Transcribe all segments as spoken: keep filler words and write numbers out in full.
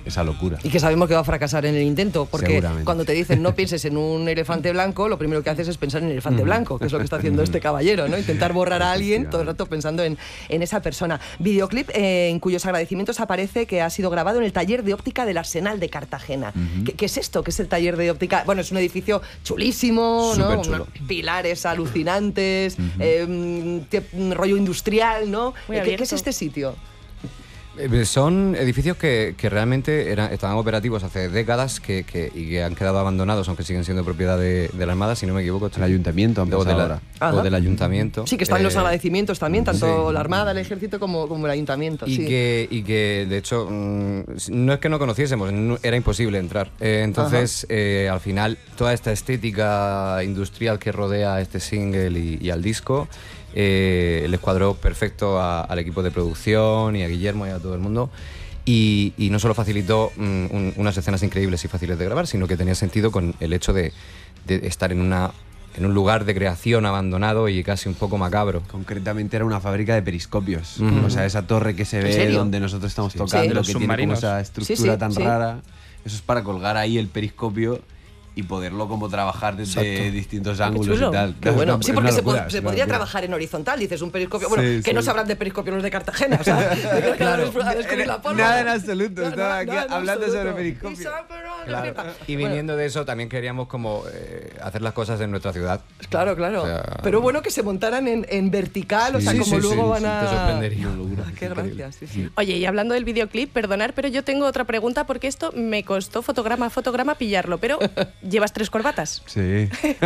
esa locura. Y que sabemos que va a fracasar en el intento, porque cuando te dicen no pienses en un elefante blanco, lo primero que haces es pensar en el elefante blanco, que es lo que está haciendo este caballero, ¿no? Intentar borrar a alguien todo el rato pensando en, en esa persona. Videoclip eh, en cuyos agradecimientos aparece que ha sido grabado en el taller de óptica del Arsenal de Cartagena. Uh-huh. ¿Qué, ¿Qué es esto? ¿Qué es el taller de óptica? Bueno, es un edificio chulísimo, ¿no? Chulo. Pilares alucinantes, uh-huh. eh, un rollo industrial, ¿no? ¿Qué, ¿Qué es este sitio? Son edificios que, que realmente eran, estaban operativos hace décadas que, que, y que han quedado abandonados, aunque siguen siendo propiedad de, de la Armada, si no me equivoco. El ayuntamiento, o, de la, o del ayuntamiento. Sí, que están eh, los agradecimientos también, tanto sí. la Armada, el Ejército como, como el ayuntamiento. Y, sí. que, y que, de hecho, mmm, no es que no conociésemos, no, era imposible entrar. Eh, entonces, eh, al final, toda esta estética industrial que rodea a este single y, y al disco, Eh, les cuadró perfecto a, al equipo de producción y a Guillermo y a todo el mundo y, y no solo facilitó mm, un, unas escenas increíbles y fáciles de grabar, sino que tenía sentido con el hecho de, de estar en, una, en un lugar de creación abandonado y casi un poco macabro. Concretamente era una fábrica de periscopios, uh-huh. o sea, esa torre que se ve donde nosotros estamos sí. tocando, sí. que tiene como esa estructura sí, sí, tan sí. rara, eso es para colgar ahí el periscopio y poderlo como trabajar desde Exacto. distintos ángulos y tal. Qué bueno. Una, sí, porque locura, se, se podría trabajar en horizontal, dices un periscopio. Bueno, sí, que sí. no sabrán de periscopio los de Cartagena, o sea, claro. a descubrir la pólvora. Nada en absoluto, no, estaba aquí nada hablando absoluto. sobre periscopio. Claro. Y viniendo de eso también queríamos como eh, hacer las cosas en nuestra ciudad. Claro, claro. O sea, pero bueno que se montaran en, en vertical, sí, o sea, como sí, luego sí, van a... Te sorprendería. Ah, qué gracias, sí, sí. Oye, y hablando del videoclip, perdonar, pero yo tengo otra pregunta porque esto me costó fotograma a fotograma pillarlo, pero ¿llevas tres corbatas? Sí.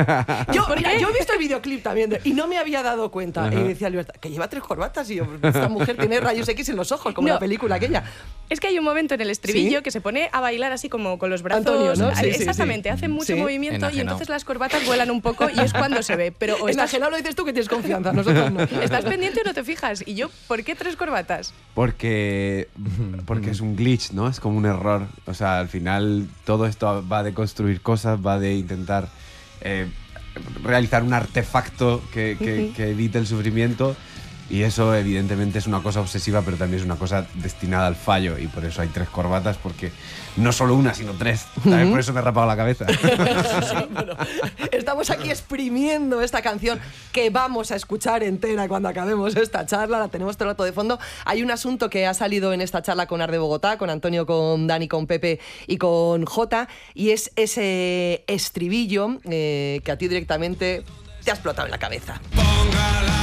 yo, mira, yo he visto el videoclip también de, y no me había dado cuenta. Uh-huh. Y decía Libertad, que lleva tres corbatas y yo, esta mujer tiene rayos X en los ojos, como no. la película aquella. Es que hay un momento en el estribillo ¿Sí? que se pone a bailar así como con los brazos. Antonio, ¿no? Sí, exactamente, sí, sí. hace mucho sí. movimiento Enajenado. Y entonces las corbatas vuelan un poco y es cuando se ve. Pero o estás... Enajenado lo dices tú que tienes confianza, nosotros no. Estás pendiente o no te fijas. Y yo, ¿por qué tres corbatas? Porque, porque es un glitch, ¿no? Es como un error. O sea, al final todo esto va de construir cosas, va de intentar eh, realizar un artefacto que, que, que evite el sufrimiento. Y eso evidentemente es una cosa obsesiva, pero también es una cosa destinada al fallo. Y por eso hay tres corbatas, porque no solo una, sino tres. También por eso me he rapado la cabeza. Sí, bueno, estamos aquí exprimiendo esta canción que vamos a escuchar entera cuando acabemos esta charla. La tenemos todo el rato de fondo. Hay un asunto que ha salido en esta charla con Art de Bogotá, con Antonio, con Dani, con Pepe y con Jota. Y es ese estribillo eh, que a ti directamente te ha explotado en la cabeza. Póngala.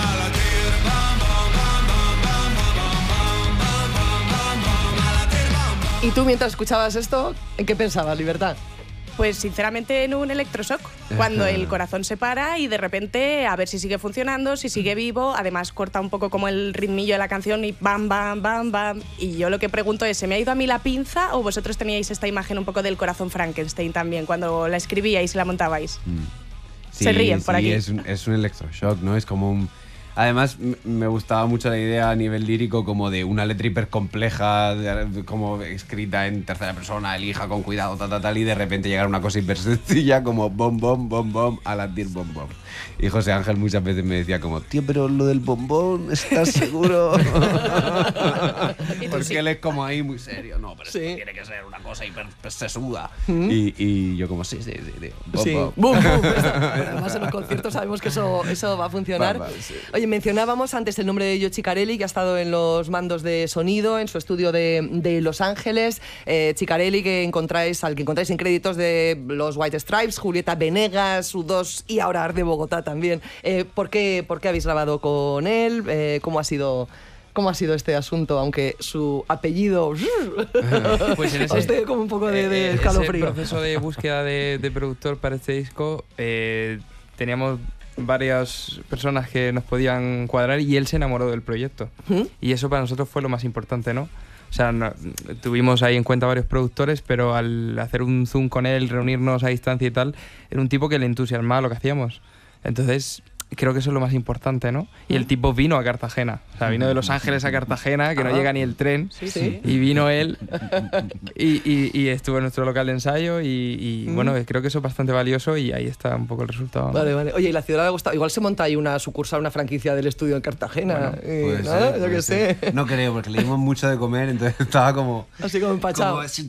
¿Y tú mientras escuchabas esto, en qué pensabas, Libertad? Pues sinceramente en un electroshock, cuando el corazón se para y de repente a ver si sigue funcionando, si sigue vivo, además corta un poco como el ritmillo de la canción y bam, bam, bam, bam. Y yo lo que pregunto es, ¿se me ha ido a mí la pinza o vosotros teníais esta imagen un poco del corazón Frankenstein también cuando la escribíais y la montabais? Mm. Sí, se ríen por sí, aquí. Es un, es un electroshock, ¿no? Es como un... Además, me gustaba mucho la idea a nivel lírico como de una letra hipercompleja, como escrita en tercera persona, elija con cuidado, tal, tal, tal, y de repente llegar a una cosa hiper sencilla como bom, bom, bom, bom, a latir bom, bom. Y José Ángel muchas veces me decía como, tío, pero lo del bombón, ¿estás seguro? Porque sí. Él es como ahí muy serio. No, pero sí. Esto tiene que ser una cosa hiper sesuda. ¿Mm? Y, y yo como, sí, sí, sí, tío. Bom, sí. bom. Boom, boom. Además en los conciertos sabemos que eso, eso va a funcionar. Bam, bam, sí. Oye, mencionábamos antes el nombre de Gio Ciccarelli, que ha estado en los mandos de sonido, en su estudio de, de Los Ángeles. Eh, Ciccarelli, que encontráis, al que encontráis en créditos de los White Stripes, Julieta Venegas, U dos y ahora Art de Bogotá también. Eh, ¿por qué, ¿Por qué habéis grabado con él? Eh, ¿Cómo ha sido...? ¿Cómo ha sido este asunto? Aunque su apellido... Pues en ese, os dé como un poco de, de escalofrío. Ese proceso de búsqueda de, de productor para este disco, eh, teníamos varias personas que nos podían cuadrar y él se enamoró del proyecto. ¿Mm? Y eso para nosotros fue lo más importante, ¿no? O sea, no, tuvimos ahí en cuenta varios productores, pero al hacer un zoom con él, reunirnos a distancia y tal, era un tipo que le entusiasmaba lo que hacíamos. Entonces... creo que eso es lo más importante, ¿no? Y el tipo vino a Cartagena. O sea, vino de Los Ángeles a Cartagena, que no llega ni el tren. Sí, sí. Y vino él y, y, y estuvo en nuestro local de ensayo y, y mm. bueno, creo que eso es bastante valioso y ahí está un poco el resultado. Vale, vale. Oye, ¿y la ciudad le ha gustado? Igual se monta ahí una sucursal, una franquicia del estudio en Cartagena. Bueno, y, puede ¿no? ser, Yo puede qué ser. sé. No creo, porque le dimos mucho de comer, entonces estaba como... Así como empachado. Como,